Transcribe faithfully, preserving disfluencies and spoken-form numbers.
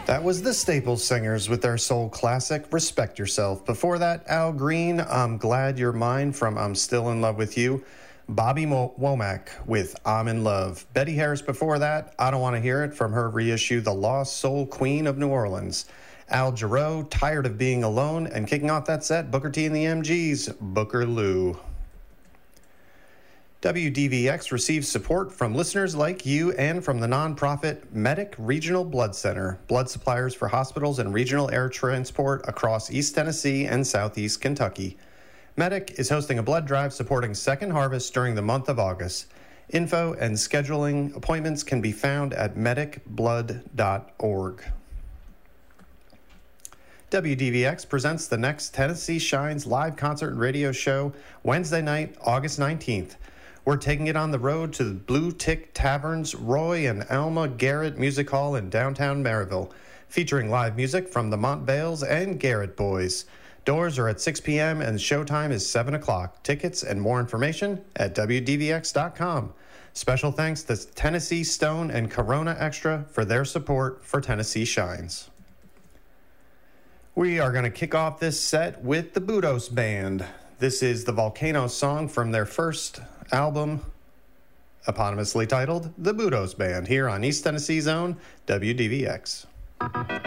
That was the Staples Singers with their soul classic, Respect Yourself. Before that, Al Green, I'm Glad You're Mine from I'm Still in Love with You. Bobby Mo- Womack with I'm in Love. Betty Harris before that, I Don't Want to Hear It from her reissue, The Lost Soul Queen of New Orleans. Al Jarreau, Tired of Being Alone, and kicking off that set, Booker T and the M Gs, Booker Lou. W D V X receives support from listeners like you and from the nonprofit Medic Regional Blood Center, blood suppliers for hospitals and regional air transport across East Tennessee and Southeast Kentucky. Medic is hosting a blood drive supporting Second Harvest during the month of August. Info and scheduling appointments can be found at medic blood dot org. W D V X presents the next Tennessee Shines live concert and radio show Wednesday night, August nineteenth. We're taking it on the road to the Blue Tick Tavern's Roy and Alma Garrett Music Hall in downtown Maryville, featuring live music from the Montvales and Garrett Boys. Doors are at six p.m. and showtime is seven o'clock. Tickets and more information at w d v x dot com. Special thanks to Tennessee Stone and Corona Extra for their support for Tennessee Shines. We are going to kick off this set with the Budos Band. This is the Volcano song from their first album, eponymously titled The Budos Band, here on East Tennessee's own W D V X.